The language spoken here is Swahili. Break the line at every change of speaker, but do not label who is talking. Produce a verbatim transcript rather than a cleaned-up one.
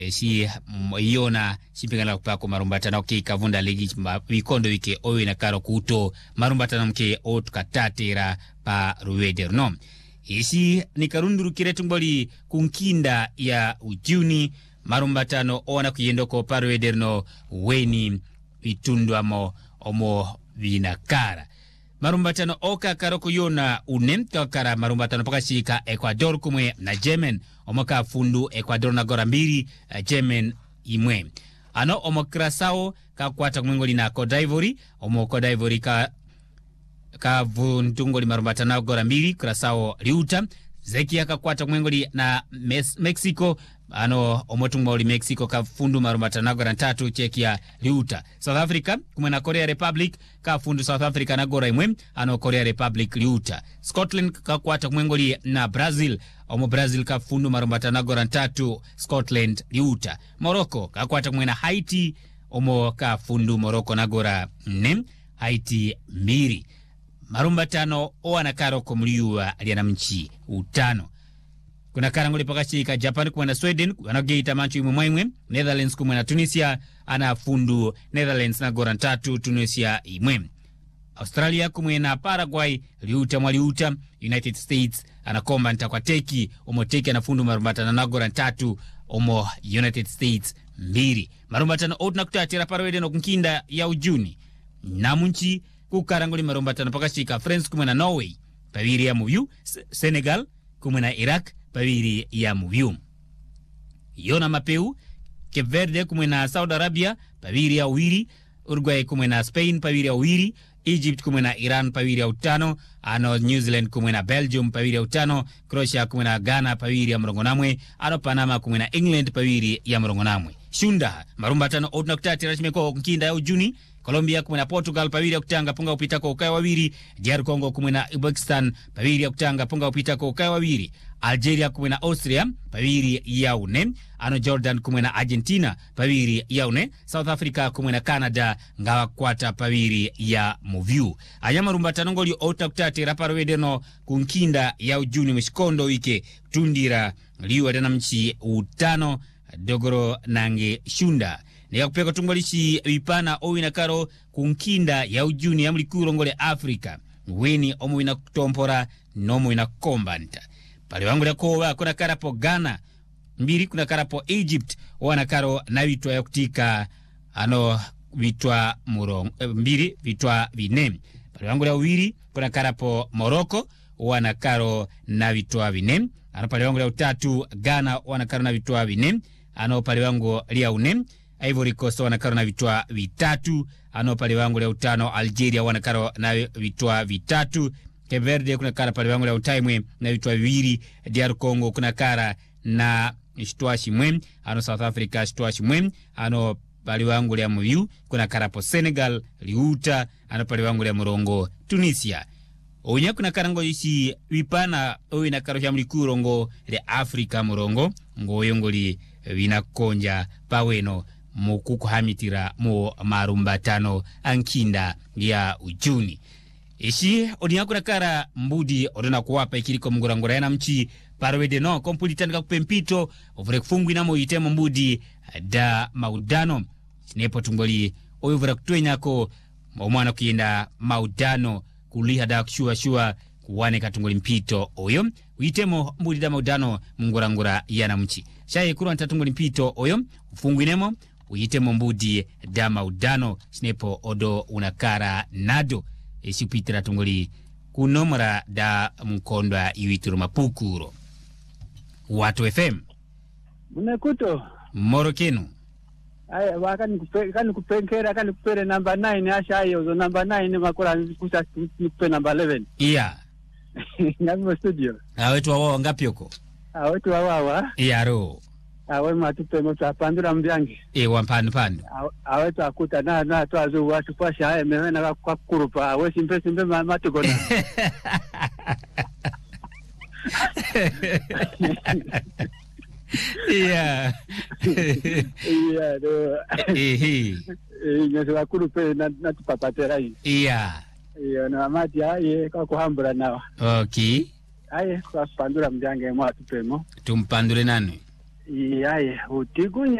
si iona sipingana kupako marumbatano ke kavunda ligi vikondo wike owe na karo kuto marumbatano mke otukatatera pa ruwederno. Isi ni karunduru kiretumboli kunkinda ya ujuni marumbatano ona kuyendoko pa ruwederno weni vitundwamo omo vinakara. Marumbatano oka karoko yona unem kakara marumbatano pakashika Ecuador kumwe na Yemen omoka fundu Ecuador na gora mbiri uh, Yemen imwe. Ano omokrasao kakwata kumwengoli na Cote d'Ivoire omo Cote d'Ivoire ka ka vundungoli marumbatano gora mbiri krasao liuta. Zekia kakwata kumwengoli na Mes Mexico ano omotungoli Mexico ka fundu marumbatano gora ntatu Chekia liuta. South Africa kumwe na Korea Republic ka fundu South Africa na gora imwe ano Korea Republic liuta. Scotland kakwata kumwengoli na Brazil omo Brazil ka fundu marumbatano gora ntatu Scotland liuta. Morocco kakwata kumwe na Haiti omo ka fundu Morocco na gora nne Haiti mbiri. Marumbatano oana karo kumliwa aliana mchi utano. Kuna karangoli pakashika Japan kumwe na Sweden wanageita manchu imwe mwaimwe. Netherlands kumwe na Tunisia ana fundu Netherlands na gora ntatu Tunisia imwe. Australia kumwe na Paraguay liuta mwaliuta. United States anakomba nita kwa teki omo teki anafundu marumbatano na gora ntatu omo United States mbiri. Marumbatano outna kutatira parwede no kunkinda ya ujuni namunchi kukarangoli marumbatano pakashika France kumwe na Norway paviri ya muviu. Senegal kumwe na Iraq paviri ya muviu. Yona mapeu Cape Verde kumwe na Saudi Arabia paviri ya uwiri. Uruguay kumwe na Spain paviri ya uwiri. Egypt kumwe na Iran paviri ya utano. Ano New Zealand kumwe na Belgium paviri ya utano. Croatia kumwe na Ghana paviri ya mrongonamwe. Ano Panama kumwe na England paviri ya mrongonamwe. Shunda marumbatano outna kutatira chimeko kunkinda ya ujuni. Colombia kumwe na Portugal paviri ya kutanga punga upita kwa ukaya wawiri. D R Congo kumwe na Uzbekistan paviri ya kutanga punga upita kwa ukaya wawiri. Algeria kumwe na Austria paviri ya une. Ano Jordan kumwe na Argentina paviri ya une. South Africa kumwe na Canada ngawa kwata paviri ya muviu. Ayama rumbatano ngoli outa kutate raparo wedeno kunkinda ya ujuni mshikondo wike tundira liwa dana mchi utano dogoro nange shunda. Nika kupeka tungolishi wipana owi na karo kunkinda ya ujuni ya mlikuro ngole Afrika. Weni omu ina kutompora nomu ina kombanta. Pale wangu ya kowa kuna karapo Ghana. Mbiri kuna karapo Egypt. Wana karo na vitwa ya kutika ano vitwa murong. Mbiri vitwa vinem. Pale wangu ya uwiri kuna karapo Morocco. Wana karo na vitwa vinem. Ano pale wangu ya utatu Ghana wana karo na vitwa vinem. Ano pale wangu ya unem. Ivory Coast wanakaro na vitwa vitatu. Ano pale wangu leo utano. Algeria wanakaro na vitwa vitatu. Cape Verde kuna kara pale wangu leo utaimwe na vitwa viwili. D R Congo kuna kara na shituashi mwe. Ano South Africa shituashi mwe. Ano pale wangu leo muyu kuna kara po Senegal liuta. Ano pale wangu leo murongo Tunisia. Onya kuna karango isi wipana owi na karo ya mlikuru ngo le Afrika murongo ngo yongoli vinakonja paweno mukuku hamitira mo marumbatano ankinda ya ujuni. Ishi oniakuna kara mbudi odona kuwapa ikiliko mngurangura yana mchi parwede no kompulitan kakupempito ovure kufungu inamo itemo mbudi da maudano. Sinepo tungoli oyuvura kutuenyako omwana kuyenda maudano kuliha da kushua shua kuwane katungoli mpito oyo. Uitemo mbudi da maudano mngurangura yana mchi. Shaye kuru antatungoli mpito oyo ufungu inemo uitemo mbudi da maudano. Sinepo odo unakara nado esipitira tungoli kunomra da mkondwa iwituru mapukuro. Watu F M
Munekuto
Morokenu.
Aya wakani kupe kani kupenkera kani kupere number nine asha ayo zo number nine makora kusa kupe number eleven.
Iya.
Ngapi studio.
Awetu wawa ngapi yoko?
Awetu wawa.
Iya ro.
Awe matupe moto apandura mbyange.
E wampanu panu.
Awetu akuta na na twazo watu pasha haya mewena kwa kurupa. Awe simpe simpe matukona.
Iya.
Iya do.
Ehe.
Eh nyeso akurupe na na tupapatera hii.
Iya.
Iyo na mati aye kwa kuhambura nawa.
Okay.
Aye kwa pandura mbyange mwa tupemo.
Tumpandure nani?
yaye utigunya